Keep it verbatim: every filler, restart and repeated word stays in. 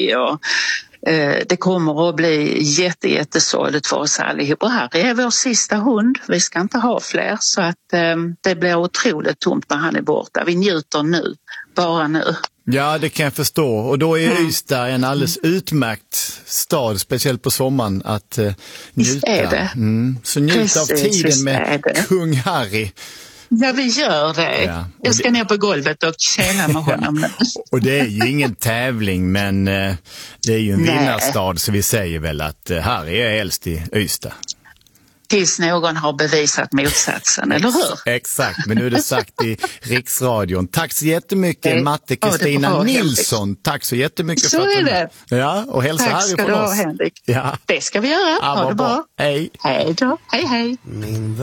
Harry och eh, det kommer att bli jätte, jättesorgligt för oss allihop. Och Harry är vår sista hund, vi ska inte ha fler så att eh, det blir otroligt tomt när han är borta. Vi njuter nu, bara nu. Ja, det kan jag förstå. Och då är mm. Ystad en alldeles utmärkt stad, speciellt på sommaren, att uh, njuta. Är det. Mm. Så njut Precis, av tiden med kung Harry. Ja, vi gör det. Ja, jag ska det... ner på golvet och känna med honom nu. Och det är ju ingen tävling, men uh, det är ju en Nej. vinnarstad, så vi säger väl att uh, Harry är äldst i Ystad. Tills någon har bevisat motsatsen, eller hur? Exakt, men nu är det sagt i Riksradion. Tack så jättemycket, Matte Kristina ja, Nilsson. Henrik. Tack så jättemycket så för att är det. Ja, och hälsa Tack Harry ska från du oss. ha, Henrik. Ja. Det ska vi göra. Ja, ha det bra. Hej. Hej då. Hej, hej. Min